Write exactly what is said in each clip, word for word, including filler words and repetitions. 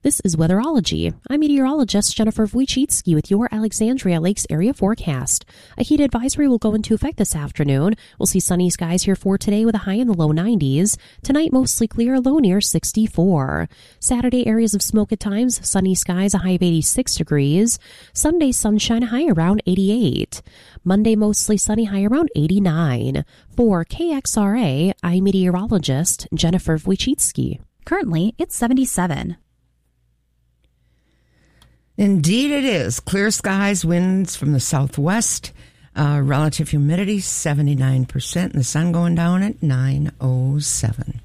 This is Weatherology. I'm meteorologist Jennifer Wojcicki with your Alexandria Lakes area forecast. A heat advisory will go into effect this afternoon. We'll see sunny skies here for today with a high in the low nineties. Tonight, mostly clear, low near sixty-four. Saturday, areas of smoke at times, sunny skies, a high of eighty-six degrees. Sunday, sunshine, a high around eighty-eight. Monday, mostly sunny, high around eighty-nine. For K X R A, I'm meteorologist Jennifer Wojcicki. Currently, it's seventy-seven. Indeed it is. Clear skies, winds from the southwest, uh, relative humidity seventy-nine percent, and the sun going down at nine oh seven.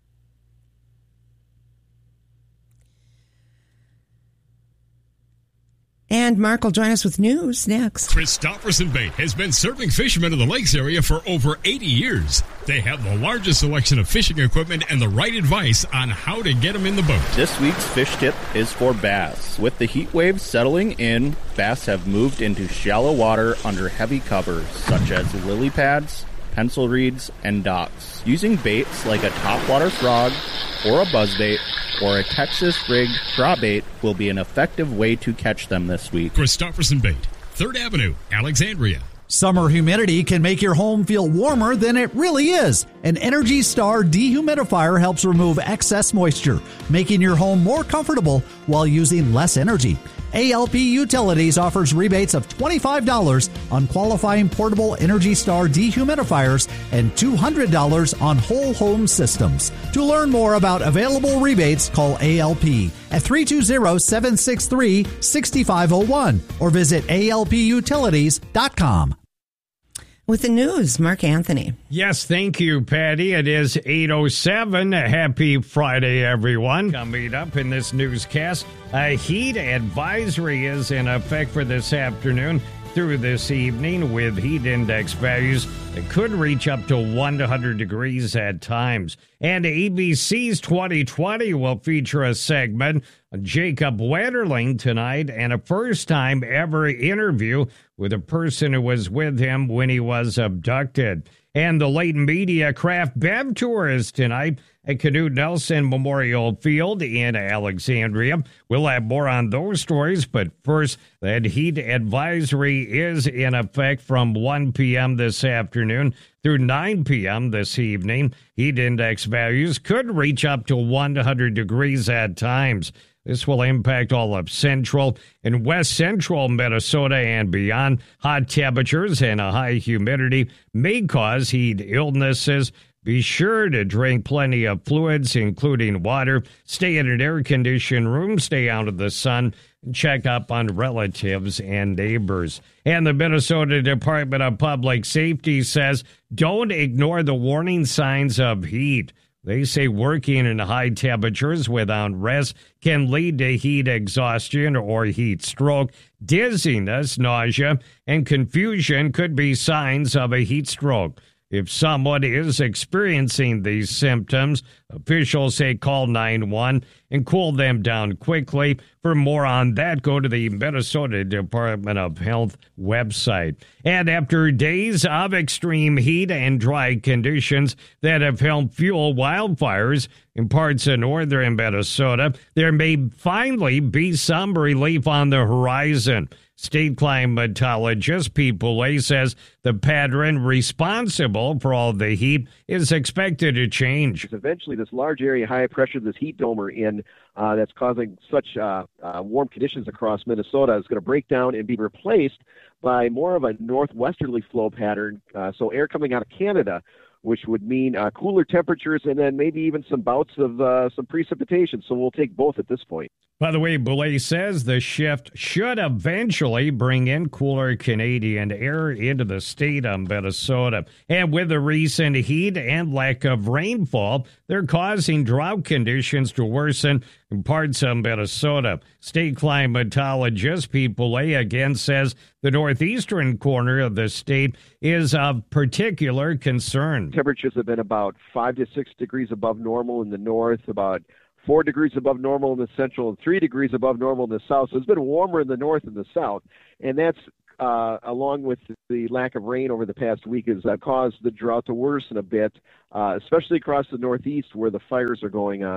And Mark will join us with news next. Christofferson Bait has been serving fishermen in the lakes area for over eighty years. They have the largest selection of fishing equipment and the right advice on how to get them in the boat. This week's fish tip is for bass. With the heat waves settling in, bass have moved into shallow water under heavy covers, such as lily pads, pencil reeds, and docks. Using baits like a topwater frog or a buzzbait or a Texas-rigged draw bait will be an effective way to catch them this week. Christofferson Bait, third Avenue, Alexandria. Summer humidity can make your home feel warmer than it really is. An Energy Star dehumidifier helps remove excess moisture, making your home more comfortable while using less energy. A L P Utilities offers rebates of twenty-five dollars on qualifying portable Energy Star dehumidifiers and two hundred dollars on whole home systems. To learn more about available rebates, call A L P at three two zero, seven six three, six five zero one or visit A L P utilities dot com. With the news, Mark Anthony. Yes, thank you, Patty. It is eight oh seven. Happy Friday, everyone. Coming up in this newscast, a heat advisory is in effect for this afternoon through this evening with heat index values that could reach up to one hundred degrees at times. And A B C's twenty twenty will feature a segment on Jacob Wetterling tonight and a first-time ever interview with a person who was with him when he was abducted. And the late media craft Bev tour is tonight at Knute Nelson Memorial Field in Alexandria. We'll have more on those stories, but first, that heat advisory is in effect from one p.m. this afternoon through nine p.m. this evening. Heat index values could reach up to one hundred degrees at times. This will impact all of central and west central Minnesota and beyond. Hot temperatures and a high humidity may cause heat illnesses. Be sure to drink plenty of fluids, including water. Stay in an air-conditioned room. Stay out of the sun. And check up on relatives and neighbors. And the Minnesota Department of Public Safety says don't ignore the warning signs of heat. They say working in high temperatures without rest can lead to heat exhaustion or heat stroke. Dizziness, nausea, and confusion could be signs of a heat stroke. If someone is experiencing these symptoms, officials say call nine one one and cool them down quickly. For more on that, go to the Minnesota Department of Health website. And after days of extreme heat and dry conditions that have helped fuel wildfires in parts of northern Minnesota, there may finally be some relief on the horizon. State climatologist Pete Boulay says the pattern responsible for all the heat is expected to change. Eventually, this large area high pressure, this heat dome we're in, uh, that's causing such uh, uh, warm conditions across Minnesota is going to break down and be replaced by more of a northwesterly flow pattern. Uh, so air coming out of Canada, which would mean uh, cooler temperatures and then maybe even some bouts of uh, some precipitation. So we'll take both at this point. By the way, Boulay says the shift should eventually bring in cooler Canadian air into the state of Minnesota. And with the recent heat and lack of rainfall, they're causing drought conditions to worsen in parts of Minnesota. State climatologist Pete Boulay again says the northeastern corner of the state is of particular concern. Temperatures have been about five to six degrees above normal in the north, about four degrees above normal in the central, and three degrees above normal in the south. So it's been warmer in the north and the south. And that's, uh, along with the lack of rain over the past week, has uh, caused the drought to worsen a bit, uh, especially across the northeast where the fires are going on.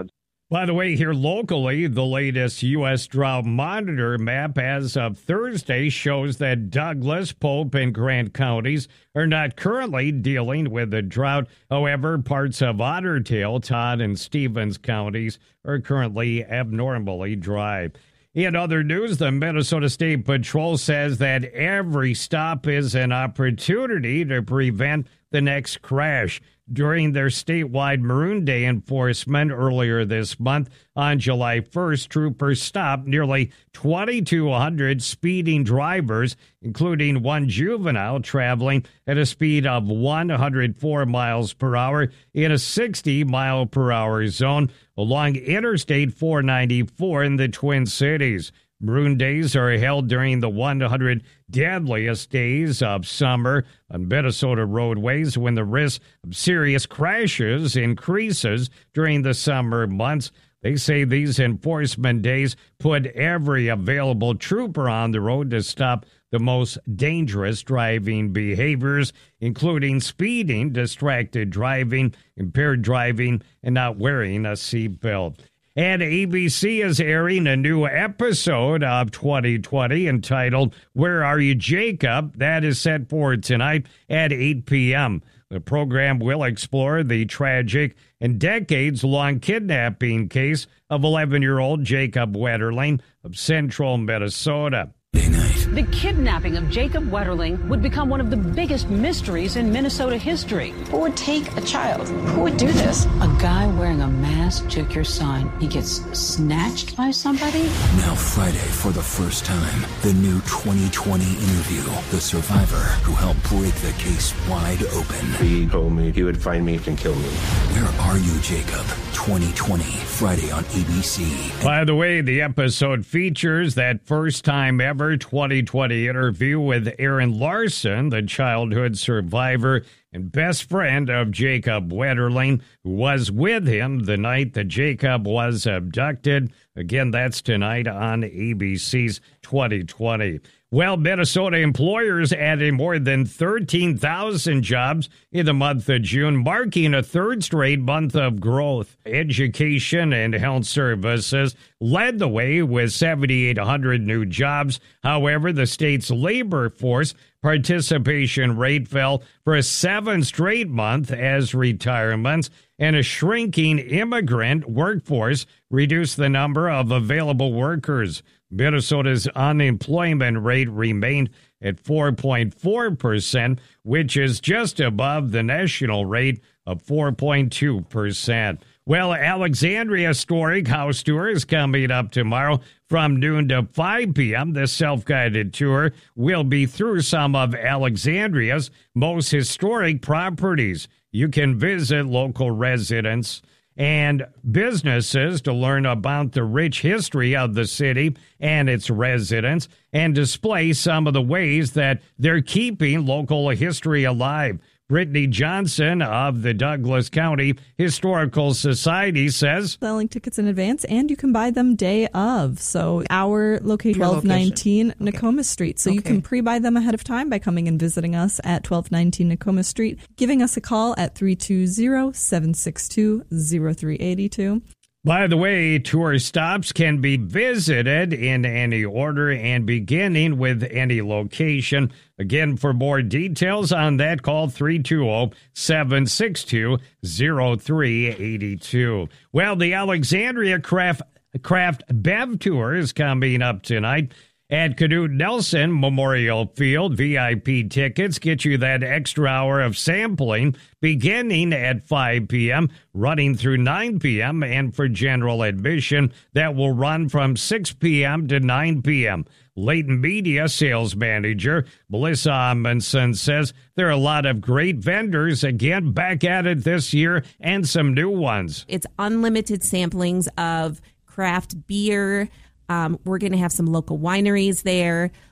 By the way, here locally, the latest U S Drought Monitor map as of Thursday shows that Douglas, Pope, and Grant counties are not currently dealing with a drought. However, parts of Otter Tail, Todd, and Stevens counties are currently abnormally dry. In other news, the Minnesota State Patrol says that every stop is an opportunity to prevent the next crash. During their statewide Maroon Day enforcement earlier this month, on July first, troopers stopped nearly twenty-two hundred speeding drivers, including one juvenile traveling at a speed of one hundred four miles per hour in a sixty mile per hour zone along Interstate four ninety-four in the Twin Cities. Maroon Days are held during the one hundred deadliest days of summer on Minnesota roadways when the risk of serious crashes increases during the summer months. They say these enforcement days put every available trooper on the road to stop the most dangerous driving behaviors, including speeding, distracted driving, impaired driving, and not wearing a seatbelt. And A B C is airing a new episode of twenty twenty entitled Where Are You, Jacob? That is set for tonight at eight p.m. The program will explore the tragic and decades-long kidnapping case of eleven-year-old Jacob Wetterling of central Minnesota. The kidnapping of Jacob Wetterling would become one of the biggest mysteries in Minnesota history. Who would take a child? Who would do this? A guy wearing a mask took your son. He gets snatched by somebody? Now Friday, for the first time, the new twenty twenty interview. The survivor who helped break the case wide open. He told me he would find me and kill me. Where Are You, Jacob? twenty twenty, Friday on A B C. By the way, the episode features that first-time ever twenty twenty interview with Aaron Larson, the childhood survivor and best friend of Jacob Wetterling, who was with him the night that Jacob was abducted. Again, that's tonight on A B C's twenty twenty. Well, Minnesota employers added more than thirteen thousand jobs in the month of June, marking a third straight month of growth. Education and health services led the way with seven thousand eight hundred new jobs. However, the state's labor force participation rate fell for a seventh straight month as retirements and a shrinking immigrant workforce reduced the number of available workers. Minnesota's unemployment rate remained at four point four percent, which is just above the national rate of four point two percent. Well, Alexandria Historic House Tour is coming up tomorrow from noon to five p.m. This self-guided tour will be through some of Alexandria's most historic properties. You can visit local residents and businesses to learn about the rich history of the city and its residents and display some of the ways that they're keeping local history alive. Brittany Johnson of the Douglas County Historical Society says selling tickets in advance, and you can buy them day of. So our location, twelve nineteen okay. Nakoma Street. So okay. you can pre-buy them ahead of time by coming and visiting us at twelve nineteen Nakoma Street, giving us a call at three two zero, seven six two, zero three eight two. By the way, tour stops can be visited in any order and beginning with any location. Again, for more details on that, call three two zero, seven six two, zero three eight two. Well, the Alexandria Craft, Craft Bev Tour is coming up tonight at Knute Nelson Memorial Field. V I P tickets get you that extra hour of sampling beginning at five p.m., running through nine p.m., and for general admission, that will run from six p.m. to nine p.m. Leighton Media sales manager Melissa Amundsen says there are a lot of great vendors, again, back at it this year, and some new ones. It's unlimited samplings of craft beer. Um, we're going to have some local wineries there,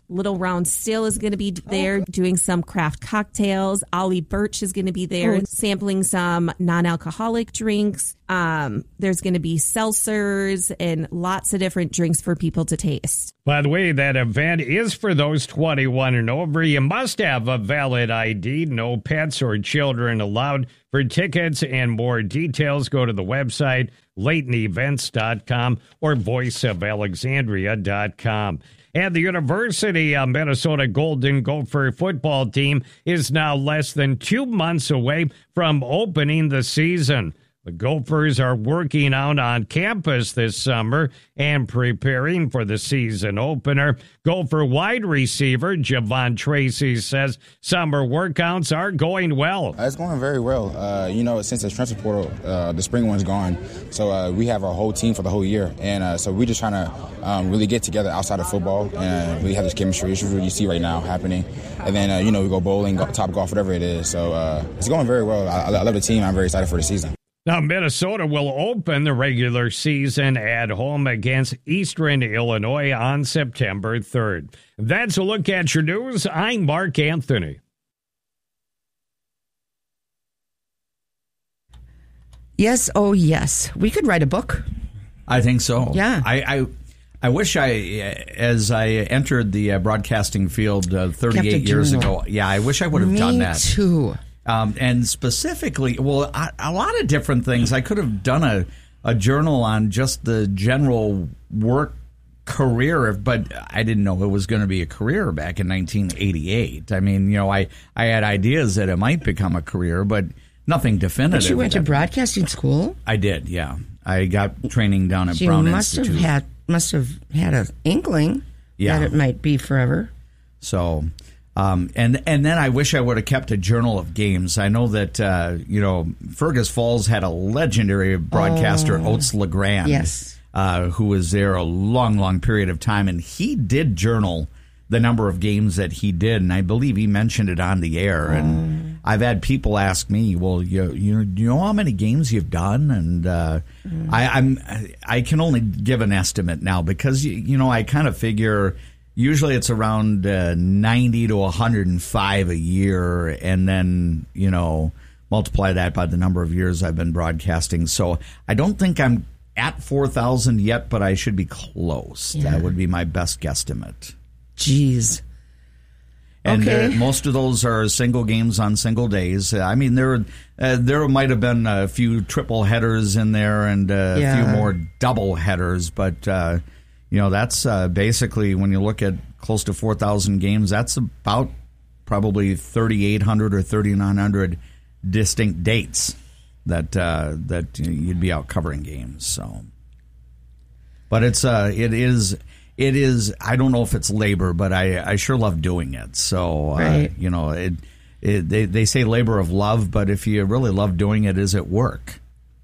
Little Round Still is going to be there doing some craft cocktails. Ollie Birch is going to be there oh. sampling some non-alcoholic drinks. Um, there's going to be seltzers and lots of different drinks for people to taste. By the way, that event is for those twenty-one and over. You must have a valid I D. No pets or children allowed. For tickets and more details, go to the website Layton Events dot com or voice of alexandria dot com. And the University of Minnesota Golden Gopher football team is now less than two months away from opening the season. The Gophers are working out on campus this summer and preparing for the season opener. Gopher wide receiver Javon Tracy says summer workouts are going well. Uh, it's going very well. Uh, you know, since the transfer portal, uh, the spring one's gone, so uh, we have our whole team for the whole year. And uh, so we're just trying to um, really get together outside of football and really have this chemistry, which is what you see right now happening. And then, uh, you know, we go bowling, go, top golf, whatever it is. So uh, it's going very well. I, I love the team. I'm very excited for the season. Now, Minnesota will open the regular season at home against Eastern Illinois on September third. That's a look at your news. I'm Mark Anthony. Yes, oh yes. We could write a book. I think so. Yeah. I, I, I wish I, as I entered the uh, broadcasting field uh, thirty-eight years ago, yeah, I wish I would have Me done that. Me too. Um, and specifically, well, a, a lot of different things. I could have done a, a journal on just the general work career, but I didn't know it was going to be a career back in nineteen eighty-eight. I mean, you know, I, I had ideas that it might become a career, but nothing definitive. But you went to broadcasting school? I did, yeah. I got training down at so Brown you must Institute. Have had, must have had an inkling yeah. that it might be forever. So... Um, and and then I wish I would have kept a journal of games. I know that, uh, you know, Fergus Falls had a legendary broadcaster, oh, Oates LeGrand, yes. uh, who was there a long, long period of time. And he did journal the number of games that he did. And I believe he mentioned it on the air. Oh. And I've had people ask me, well, you, you, you know how many games you've done? And uh, mm. I, I'm, I can only give an estimate now because, you, you know, I kind of figure... Usually it's around uh, ninety to one hundred five a year, and then, you know, multiply that by the number of years I've been broadcasting. So I don't think I'm at four thousand yet, but I should be close. Yeah. That would be my best guesstimate. Jeez. And okay. uh, most of those are single games on single days. I mean, there uh, there might have been a few triple headers in there and uh, yeah. a few more double headers, but... Uh, You know, that's uh, basically, when you look at close to four thousand games, that's about probably thirty-eight hundred or thirty-nine hundred distinct dates that uh, that you'd be out covering games. So, but it's uh, it is it is I don't know if it's labor, but I, I sure love doing it. So uh, right. you know, it, it they they say labor of love, but if you really love doing it, is it work?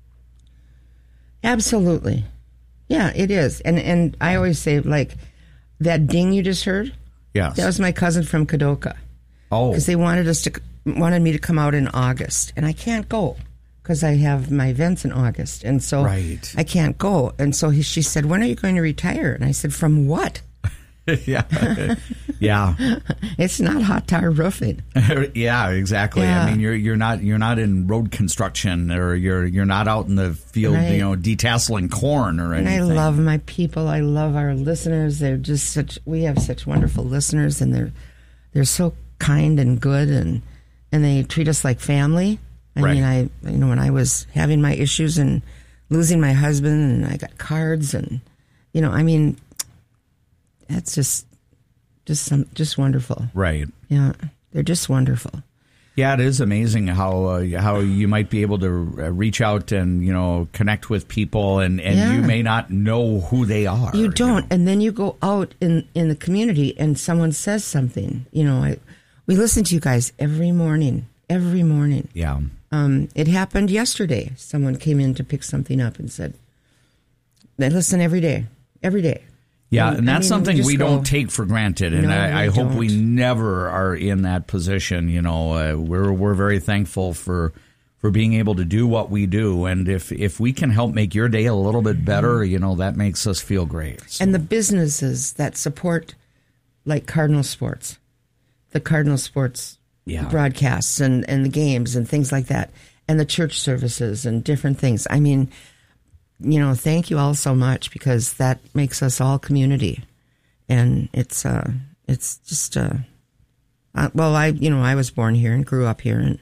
Absolutely. Yeah, it is. And and I always say, like, that ding you just heard? Yes. That was my cousin from Kadoka. Oh. Because they wanted us to wanted me to come out in August. And I can't go because I have my events in August. And so right. I can't go. And so he, she said, when are you going to retire? And I said, from what? yeah. Yeah. It's not hot tar roofing. yeah, exactly. Yeah. I mean, you're you're not you're not in road construction, or you're you're not out in the field, I, you know, detasseling corn or anything. And I love my people. I love our listeners. They're just such we have such wonderful listeners, and they're they're so kind and good, and and they treat us like family. I right. mean, I you know, when I was having my issues and losing my husband, and I got cards, and you know, I mean, that's just just some just wonderful. Right. Yeah, they're just wonderful. Yeah, it is amazing how uh, how you might be able to reach out and, you know, connect with people, and, and yeah. you may not know who they are. You don't, you know? And then you go out in, in the community and someone says something. You know, I, we listen to you guys every morning, every morning. Yeah. Um, it happened yesterday. Someone came in to pick something up and said, they listen every day, every day. Yeah, and, and that's I mean, something we, we go, don't take for granted, and no, I, I hope don't. we never are in that position. You know, uh, we're we're very thankful for for being able to do what we do, and if if we can help make your day a little bit better, you know, that makes us feel great. So. And the businesses that support like Cardinal Sports, the Cardinal Sports yeah. broadcasts and, and the games and things like that, and the church services and different things. I mean, you know, thank you all so much, because that makes us all community. And it's uh, it's just, uh, uh, well, I, you know, I was born here and grew up here, and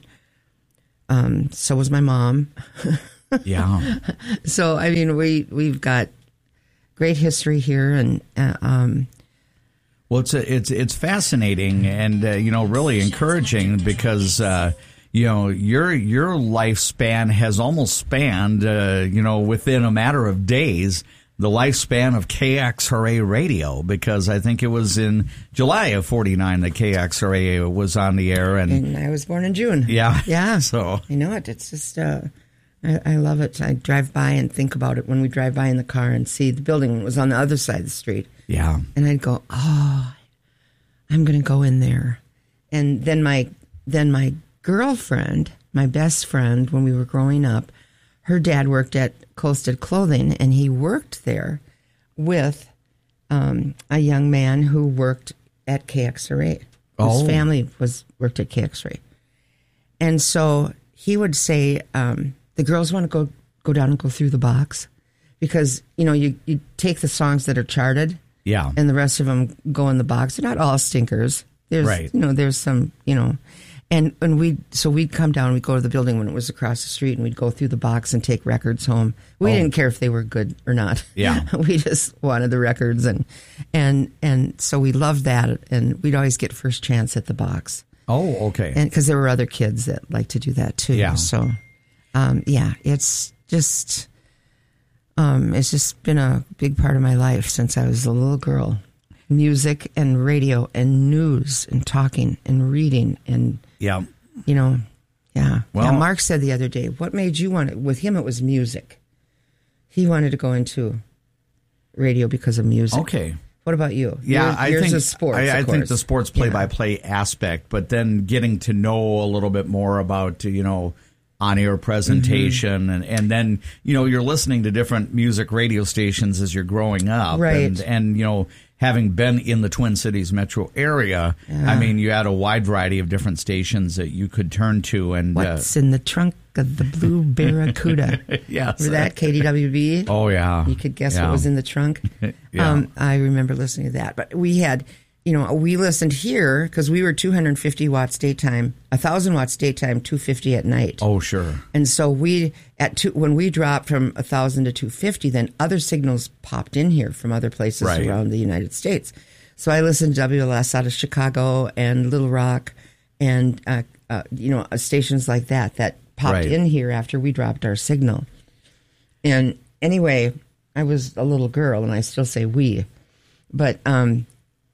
um, so was my mom. Yeah. So, I mean, we, we've got great history here, and uh, um, well, it's a, it's it's fascinating and uh, you know, really encouraging, because uh, you know, your your lifespan has almost spanned uh, you know, within a matter of days, the lifespan of K X R A radio, because I think it was in July of forty-nine that K X R A was on the air, and, and I was born in June. Yeah, yeah. So I know it. It's just. Uh, I, I love it. I drive by and think about it when we drive by in the car and see the building was on the other side of the street. Yeah. And I'd go, oh, I'm going to go in there. And then my then my girlfriend, my best friend, when we were growing up, her dad worked at Colstead Clothing, and he worked there with um, a young man who worked at K X R A. His oh. family was worked at K X R A. And so he would say, um, the girls want to go go down and go through the box, because, you know, you, you take the songs that are charted, yeah, and the rest of them go in the box. They're not all stinkers. There's, right. you know, there's some, you know, and and we so we'd come down, we'd go to the building when it was across the street, and we'd go through the box and take records home. We oh. didn't care if they were good or not. Yeah, we just wanted the records, and and and so we loved that, and we'd always get first chance at the box. Oh, okay. And because there were other kids that liked to do that too. Yeah. So. Um, yeah, it's just, um, it's just been a big part of my life since I was a little girl. Music and radio and news and talking and reading and, yeah, you know, yeah. Well, yeah, Mark said the other day, what made you want it? With him, it was music. He wanted to go into radio because of music. Okay. What about you? Yeah, yours, I yours think is sports. I, I of think course. the sports play-by-play aspect, but then getting to know a little bit more about, you know, on-air presentation, mm-hmm. and, and then, you know, you're listening to different music radio stations as you're growing up. Right. And, and you know, having been in the Twin Cities metro area, yeah. I mean, you had a wide variety of different stations that you could turn to. And What's uh, in the trunk of the blue Barracuda? Yes. Remember that, K D W B? Oh, yeah. You could guess yeah. what was in the trunk? Yeah. Um, I remember listening to that. But we had, you know, we listened here because we were two hundred fifty watts daytime, one thousand watts daytime, two hundred fifty at night. Oh, sure. And so we, at two, when we dropped from one thousand to two hundred fifty, then other signals popped in here from other places right. around the United States. So I listened to W L S out of Chicago and Little Rock and, uh, uh, you know, stations like that that popped right. in here after we dropped our signal. And anyway, I was a little girl, and I still say we. But um,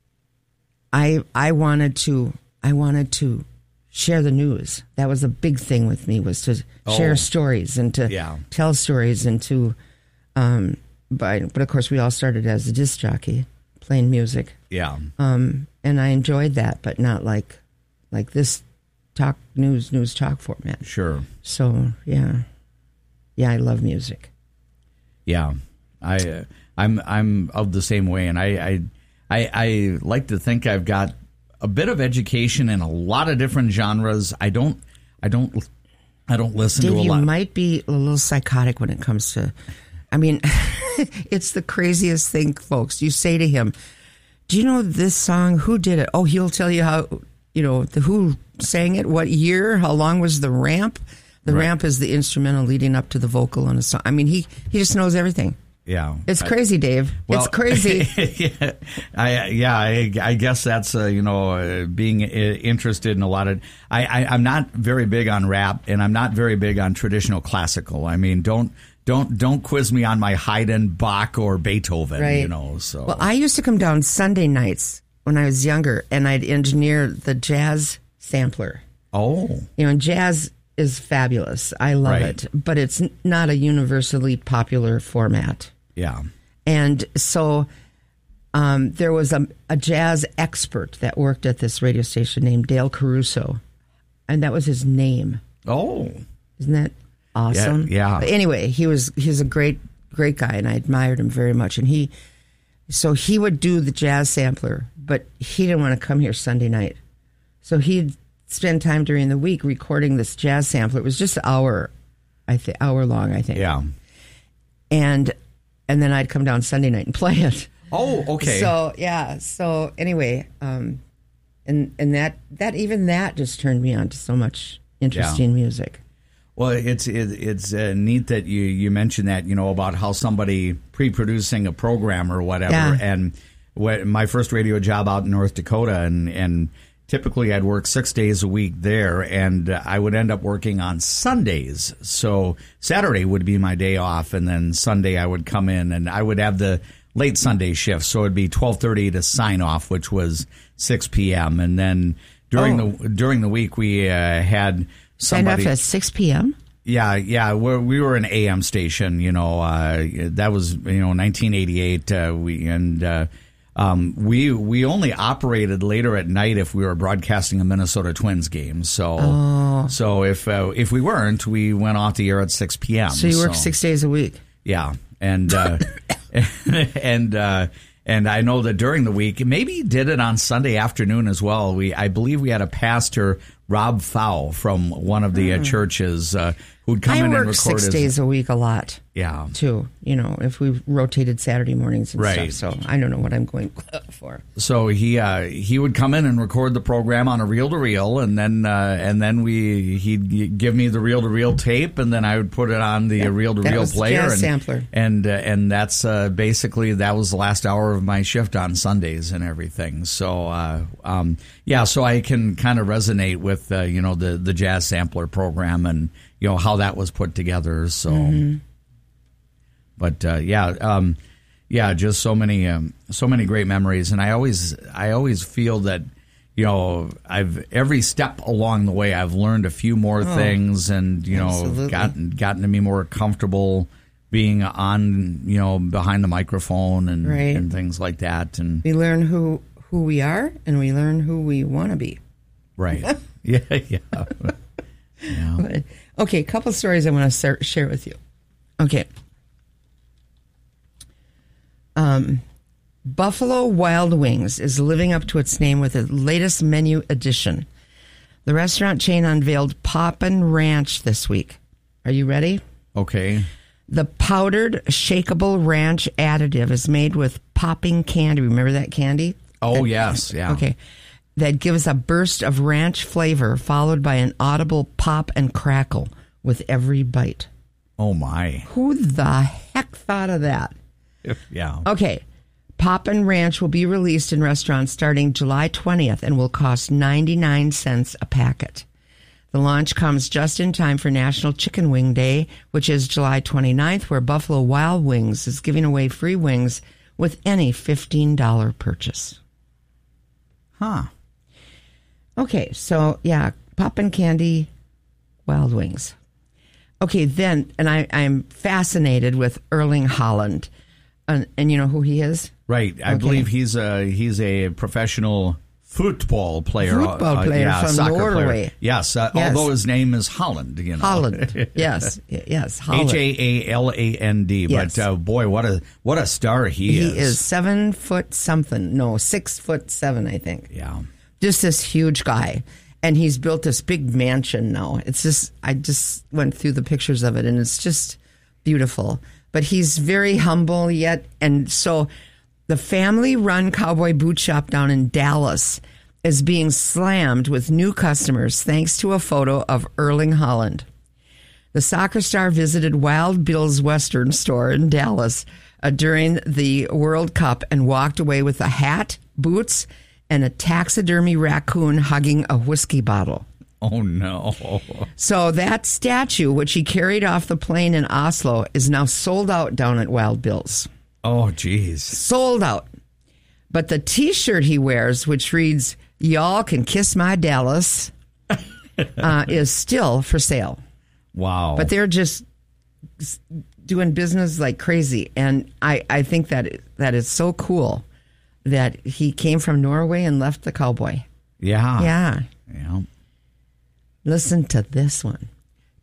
I I wanted to I wanted to share the news. That was a big thing with me, was to oh. share stories and to yeah. tell stories and to. Um, but but of course, we all started as a disc jockey playing music. Yeah. Um, and I enjoyed that, but not like like this talk news news talk format. Sure. So yeah, yeah, I love music. Yeah, I uh, I'm I'm of the same way, and I, I I I like to think I've got a bit of education in a lot of different genres. I don't I don't I don't listen Dave, to a you lot. You might be a little psychotic when it comes to. I mean, it's the craziest thing, folks. You say to him, "Do you know this song? Who did it?" Oh, he'll tell you how. You know, the who sang it, what year, how long was the ramp. The right. ramp is the instrumental leading up to the vocal on a song. I mean, he, he just knows everything. Yeah. It's crazy, Dave. Well, it's crazy. yeah, I, yeah I, I guess that's, uh, you know, uh, being uh, interested in a lot of... I, I, I'm not very big on rap, and I'm not very big on traditional classical. I mean, don't don't don't quiz me on my Haydn, Bach, or Beethoven, right. you know. So Well, I used to come down Sunday nights when I was younger, and I'd engineer the jazz sampler. Oh. You know, and jazz is fabulous. I love right. it. But it's not a universally popular format. Yeah. And so um, there was a, a jazz expert that worked at this radio station named Dale Caruso. And that was his name. Oh. Isn't that awesome? Yeah. yeah. But anyway, he was he's a great, great guy, and I admired him very much. And he So he would do the jazz sampler, but he didn't want to come here Sunday night. So he'd spend time during the week recording this jazz sampler. It was just an hour, I think, hour long, I think. Yeah. And and then I'd come down Sunday night and play it. Oh, okay. So yeah. So anyway, um, and and that that even that just turned me on to so much interesting Yeah. music. Well, it's it, it's uh, neat that you, you mentioned that, you know, about how somebody pre-producing a program or whatever. Yeah. And when, my first radio job out in North Dakota, and, and typically I'd work six days a week there, and uh, I would end up working on Sundays. So Saturday would be my day off, and then Sunday I would come in, and I would have the late Sunday shift. So it'd be twelve thirty to sign off, which was six p.m. And then during Oh. the during the week we uh, had somebody Signed off at six p.m.? Yeah, yeah. We're, we were an A M station, you know. Uh, that was, you know, nineteen eighty-eight. Uh, we and uh, um, we we only operated later at night if we were broadcasting a Minnesota Twins game. So, Oh. so if uh, if we weren't, we went off the air at six p.m. So you work six days a week? Yeah, and uh, and uh, and I know that during the week, maybe he did it on Sunday afternoon as well. We I believe we had a pastor, Rob Fow, from one of the uh, Mm. churches uh, who'd come I in and work record six his, days a week a lot. Yeah. Too. You know, if we rotated Saturday mornings and Right. stuff. So I don't know what I'm going for. So he uh, he would come in and record the program on a reel to reel, and then uh, and then we he'd give me the reel to reel tape, and then I would put it on the reel to that reel was the player jazz and sampler. and uh, and that's uh, basically that was the last hour of my shift on Sundays and everything. So uh, um, yeah, so I can kind of resonate with uh, you know the the jazz sampler program and you know how that was put together. So. Mhm. But uh, yeah, um, yeah, just so many, um, so many great memories, and I always, I always feel that, you know, I've every step along the way, I've learned a few more Oh, things, and you know, absolutely. gotten gotten to be more comfortable being on, you know, behind the microphone and Right. and things like that, and We learn who, who we are, and we learn who we want to be. right, yeah, yeah, yeah. Okay, a couple stories I want to share with you. Okay. Um, Buffalo Wild Wings is living up to its name with its latest menu addition. The restaurant chain unveiled Poppin' Ranch this week. Are you ready? Okay. The powdered shakeable ranch additive is made with popping candy. Remember that candy? Oh, That- yes, yeah. Okay. That gives a burst of ranch flavor followed by an audible pop and crackle with every bite. Oh my! Who the heck thought of that? Yeah. Okay. Poppin' Ranch will be released in restaurants starting July twentieth and will cost ninety-nine cents a packet. The launch comes just in time for National Chicken Wing Day, which is July twenty-ninth, where Buffalo Wild Wings is giving away free wings with any fifteen dollars purchase. Huh. Okay, so yeah, Poppin' Candy Wild Wings. Okay, then, and I, I'm fascinated with Erling Haaland. And, and you know who he is? Right. I Okay. believe he's a he's a professional football player. Football uh, player yeah, from soccer Norway. Player. Yes, uh, Yes. although his name is Holland, you know. Holland. Yes, yes, Holland. H A A L A N D. Yes. But uh, boy, what a what a star he, He is. is seven foot something. No, six foot seven, I think. Yeah. Just this huge guy. And he's built this big mansion now. It's just, I just went through the pictures of it, and it's just beautiful. But he's very humble yet. And so the family-run cowboy boot shop down in Dallas is being slammed with new customers thanks to a photo of Erling Haaland. The soccer star visited Wild Bill's Western store in Dallas uh, during the World Cup and walked away with a hat, boots, and a taxidermy raccoon hugging a whiskey bottle. Oh, no. So that statue, which he carried off the plane in Oslo, is now sold out down at Wild Bill's. Oh, geez. Sold out. But the T-shirt he wears, which reads, "Y'all can kiss my Dallas," uh, is still for sale. Wow. But they're just doing business like crazy. And I, I think that that is so cool that he came from Norway and left the cowboy. Yeah. Yeah. Yeah. Listen to this one.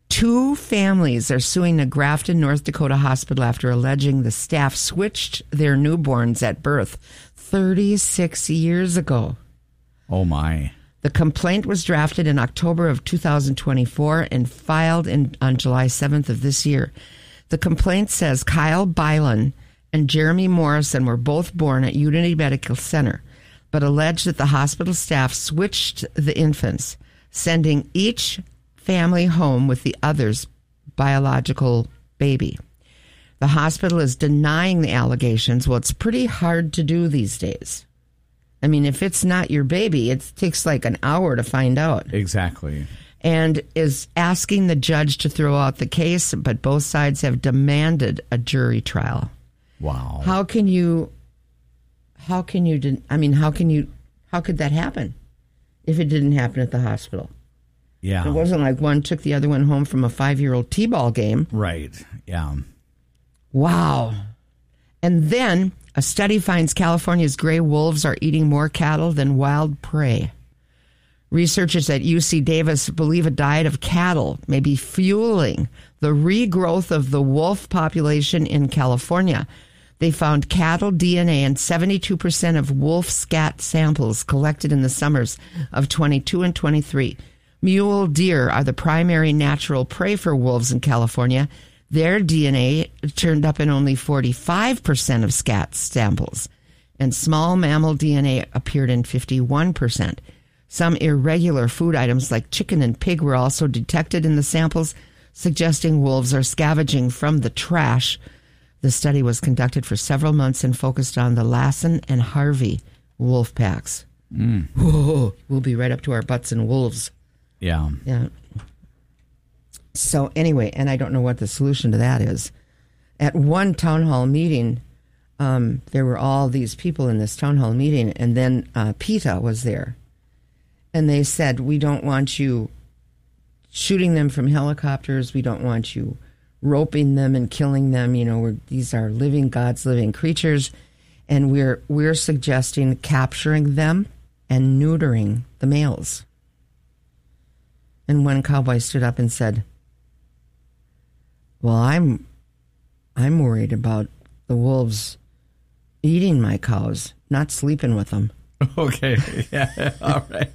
Two families are suing a Grafton, North Dakota hospital after alleging the staff switched their newborns at birth thirty-six years ago. Oh, my. The complaint was drafted in October of two thousand twenty-four and filed in, on July seventh of this year. The complaint says Kyle Bylan and Jeremy Morrison were both born at Unity Medical Center, but alleged that the hospital staff switched the infants, sending each family home with the other's biological baby. The hospital is denying the allegations. Well, it's pretty hard to do these days. I mean, if it's not your baby, it takes like an hour to find out. Exactly. And is asking the judge to throw out the case, but both sides have demanded a jury trial. Wow. How can you, how can you, de- I mean, how can you, how could that happen if it didn't happen at the hospital? Yeah. It wasn't like one took the other one home from a five-year-old T-ball game. Right. Yeah. Wow. And then a study finds California's gray wolves are eating more cattle than wild prey. Researchers at U C Davis believe a diet of cattle may be fueling the regrowth of the wolf population in California. They found cattle D N A in seventy-two percent of wolf scat samples collected in the summers of twenty-two and twenty-three. Mule deer are the primary natural prey for wolves in California. Their D N A turned up in only forty-five percent of scat samples, and small mammal D N A appeared in fifty-one percent. Some irregular food items like chicken and pig were also detected in the samples, suggesting wolves are scavenging from the trash. The study was conducted for several months and focused on the Lassen and Harvey wolf packs. Mm. Whoa, we'll be right up to our butts in wolves. Yeah. Yeah. So anyway, and I don't know what the solution to that is. At one town hall meeting, um, there were all these people in this town hall meeting, and then uh, PETA was there. And they said, we don't want you shooting them from helicopters. We don't want you roping them and killing them. You know, we're, these are living, God's living creatures. And we're we're suggesting capturing them and neutering the males. And one cowboy stood up and said, well, I'm I'm worried about the wolves eating my cows, not sleeping with them. Okay. Yeah. All right.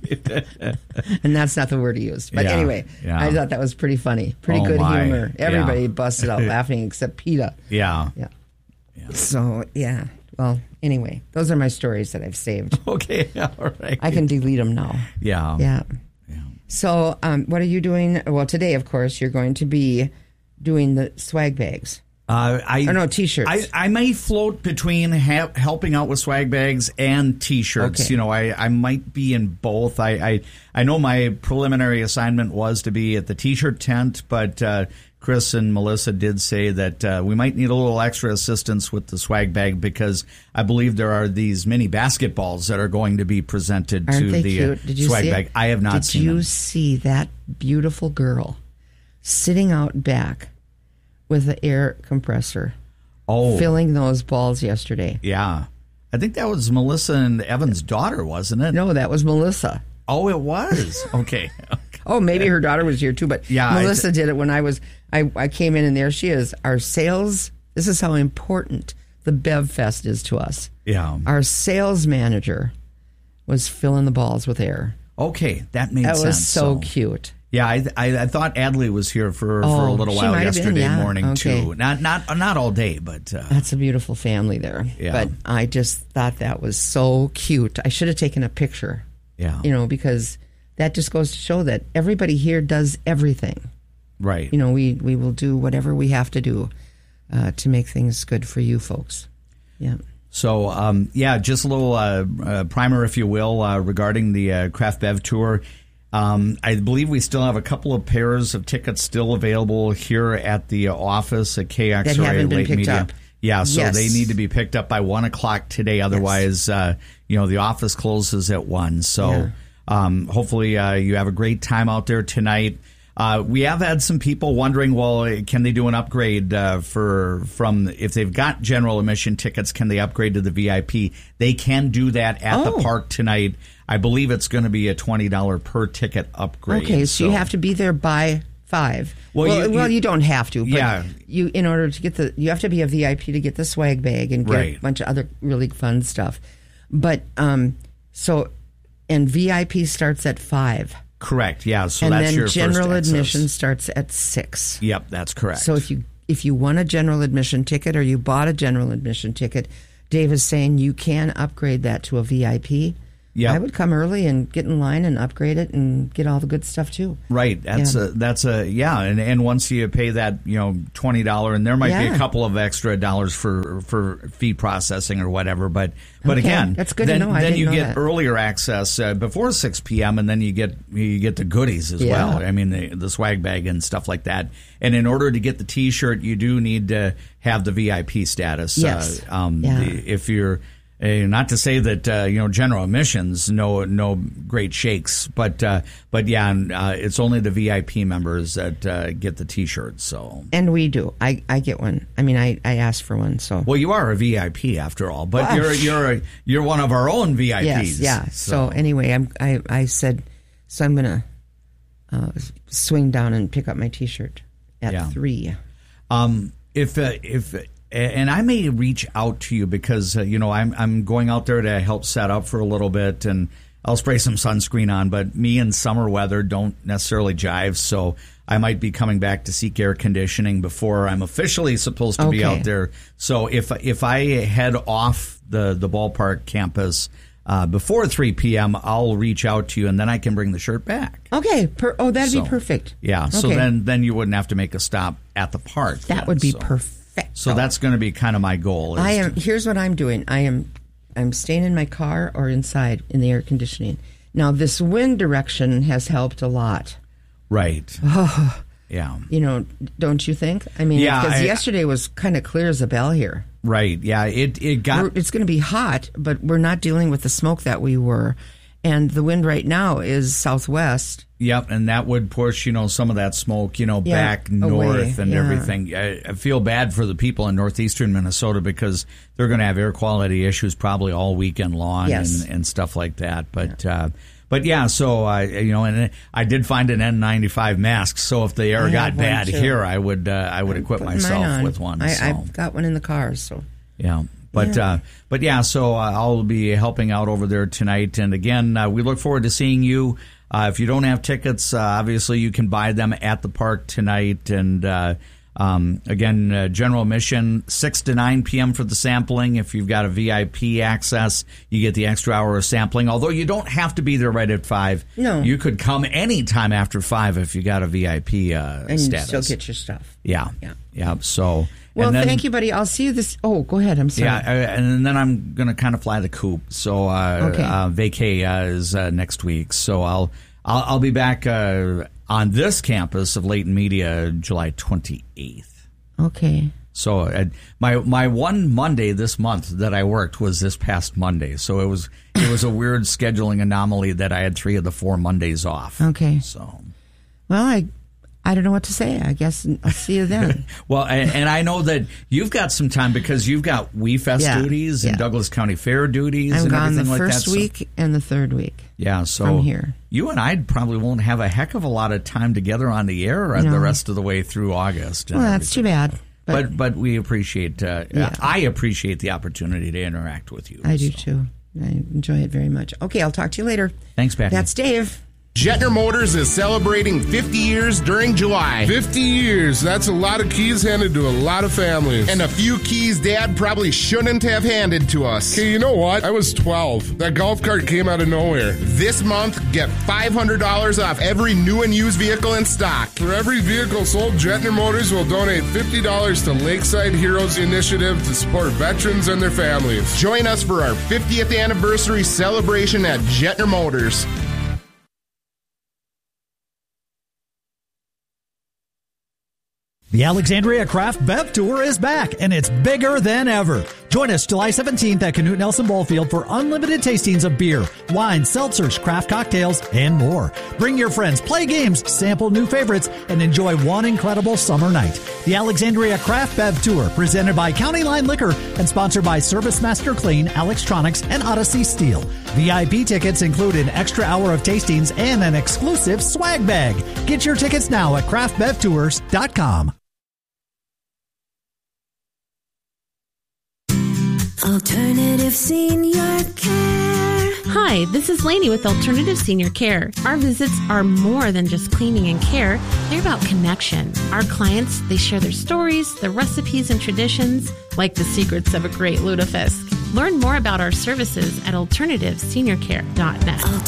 And that's not the word he used. But yeah, anyway, yeah. I thought that was pretty funny. Pretty oh good my. humor. Everybody yeah. busted out laughing except PETA. Yeah. yeah. Yeah. So, yeah. Well, anyway, those are my stories that I've saved. Okay. All right. I can delete them now. Yeah. Yeah. yeah. So, um, what are you doing? Well, today, of course, you're going to be doing the swag bags. Uh, I or no t-shirts. I, I may float between ha- helping out with swag bags and t-shirts. Okay. You know, I, I might be in both. I, I I know my preliminary assignment was to be at the t-shirt tent, but uh, Chris and Melissa did say that uh, we might need a little extra assistance with the swag bag because I believe there are these mini basketballs that are going to be presented Aren't to they the cute? Did you swag see bag. it? I have not Did seen you them. see that beautiful girl sitting out back with the air compressor, oh, filling those balls yesterday? Yeah. I think that was Melissa and Evan's daughter, wasn't it? No, that was Melissa. Oh, it was? Okay. okay. Oh, maybe her daughter was here too, but yeah, Melissa th- did it when I was, I, I came in and there she is. Our sales, this is how important the Bev Fest is to us. Yeah. Our sales manager was filling the balls with air. Okay, that made that sense. That was so, so cute. Yeah, I, I I thought Adley was here for, oh, for a little while yesterday been, yeah. morning okay. too. Not not not all day, but uh, that's a beautiful family there. Yeah. But I just thought that was so cute. I should have taken a picture. Yeah, you know, because that just goes to show that everybody here does everything. Right. You know, we we will do whatever we have to do uh, to make things good for you folks. Yeah. So, um, yeah, just a little uh, uh, primer, if you will, uh, regarding the uh, Craft Bev Tour. Um, I believe we still have a couple of pairs of tickets still available here at the office at K X R A that haven't been Late picked Media. Up. Yeah, so yes. they need to be picked up by one o'clock today. Otherwise, yes. uh, you know, the office closes at one. So yeah. um, hopefully uh, you have a great time out there tonight. Uh, we have had some people wondering, well, can they do an upgrade uh, for from if they've got general admission tickets? Can they upgrade to the V I P? They can do that at oh. the park tonight. I believe it's going to be a twenty dollars per ticket upgrade. Okay, so, so you have to be there by Five. Well, Well, you- well, you- you don't have to. But Yeah. You, in order to get the, you have to be a V I P to get the swag bag and get Right. a bunch of other really fun stuff. But um, so, and V I P starts at five. Correct. Yeah. So and that's then your general first access. admission starts at six. Yep, that's correct. So if you if you won a general admission ticket or you bought a general admission ticket, Dave is saying you can upgrade that to a V I P. Yep. I would come early and get in line and upgrade it and get all the good stuff too. Right. That's Yeah. a that's a yeah, and, and once you pay that, you know, twenty dollars, and there might be Yeah. a couple of extra dollars for for fee processing or whatever, but but Okay. again, That's good to then, know. I then didn't you know get that. earlier access uh, before six p.m. and then you get you get the goodies as Yeah. well. I mean the, the swag bag and stuff like that. And in order to get the T-shirt, you do need to have the V I P status. Yes. Uh, um, Yeah. the, if you're Uh, not to say that uh, you know general admissions no no great shakes, but uh, but yeah, uh, it's only the V I P members that uh, get the T-shirts. So And we do. I, I get one. I mean, I, I asked for one. So well, you are a V I P after all, but Well, you're you're a, you're one of our own V I Ps. yes, yeah. So, anyway, I'm I, I said so. I'm gonna uh, swing down and pick up my T-shirt at Yeah. three. Um, if uh, if and I may reach out to you because uh, you know I'm I'm going out there to help set up for a little bit, and I'll spray some sunscreen on. But me and summer weather don't necessarily jive, so I might be coming back to seek air conditioning before I'm officially supposed to be Okay. out there. So if if I head off the the ballpark campus uh, before three p.m., I'll reach out to you, and then I can bring the shirt back. Okay. Per, oh, that'd So, be perfect. Yeah. So Okay. then then you wouldn't have to make a stop at the park. That then, would be so. perfect. So that's going to be kind of my goal. is I am. to- Here's what I'm doing. I am. I'm staying in my car or inside in the air conditioning. Now, this wind direction has helped a lot. right. Oh, Yeah. you know, don't you think? I mean, Yeah, because I- yesterday was kind of clear as a bell here. Right. Yeah. It it got. We're, it's going to be hot, but we're not dealing with the smoke that we were. And the wind right now is southwest. Yep, and that would push, you know, some of that smoke, you know, Yeah, back away, north and yeah. everything. I, I feel bad for the people in northeastern Minnesota because they're going to have air quality issues probably all weekend long Yes. and, and stuff like that. But uh, but yeah, so I you know, and I did find an N ninety-five mask. So if the air I got have one, bad too. here, I would uh, I would I'm equip putting myself mine on. with one. I, so. I've got one in the car, so. Yeah. But Yeah. uh, but yeah, so uh, I'll be helping out over there tonight. And again, uh, we look forward to seeing you. Uh, if you don't have tickets, uh, obviously you can buy them at the park tonight. And uh, um, again, uh, general admission six to nine p.m. for the sampling. If you've got a V I P access, you get the extra hour of sampling. Although you don't have to be there right at five. No. You could come anytime after five if you got a V I P uh, And you status. still get your stuff. Yeah. Yeah. Yeah. So. Well, and then, thank you, buddy. I'll see you this. Oh, go ahead. I'm sorry. yeah, uh, and then I'm going to kind of fly the coop. So uh, Okay. uh, vacay uh, is uh, next week. So I'll I'll, I'll be back uh, on this campus of Layton Media July twenty-eighth. Okay. So uh, my my one Monday this month that I worked was this past Monday. So it was it was a weird scheduling anomaly that I had three of the four Mondays off. Okay. So Well, I I don't know what to say. I guess I'll see you then. well, and, and I know that you've got some time because you've got WeFest Yeah, duties and yeah. Douglas County Fair duties I'm and gone the everything like that. first so- week and the third week. Yeah, so from here. You and I probably won't have a heck of a lot of time together on the air uh, No. the rest of the way through August. and Well, that's too everything. bad. But But, but, we appreciate. Uh, Yeah. I appreciate the opportunity to interact with you. I do so. too. I enjoy it very much. Okay, I'll talk to you later. Thanks, Patty. That's Dave. Jetner Motors is celebrating fifty years during July. fifty years. That's a lot of keys handed to a lot of families. And a few keys Dad probably shouldn't have handed to us. Okay, you know what? I was twelve. That golf cart came out of nowhere. This month, get five hundred dollars off every new and used vehicle in stock. For every vehicle sold, Jetner Motors will donate fifty dollars to Lakeside Heroes Initiative to support veterans and their families. Join us for our fiftieth anniversary celebration at Jetner Motors. The Alexandria Craft Bev Tour is back, and it's bigger than ever. Join us July seventeenth at Canute Nelson Ballfield for unlimited tastings of beer, wine, seltzers, craft cocktails, and more. Bring your friends, play games, sample new favorites, and enjoy one incredible summer night. The Alexandria Craft Bev Tour, presented by County Line Liquor and sponsored by Service Master Clean, Alextronics, and Odyssey Steel. V I P tickets include an extra hour of tastings and an exclusive swag bag. Get your tickets now at craft bev tours dot com. Alternative Senior Care. Hi, this is Lainey with Alternative Senior Care. Our visits are more than just cleaning and care. They're about connection. Our clients, they share their stories, their recipes and traditions, like the secrets of a great lutefisk. Learn more about our services at alternative senior care dot net.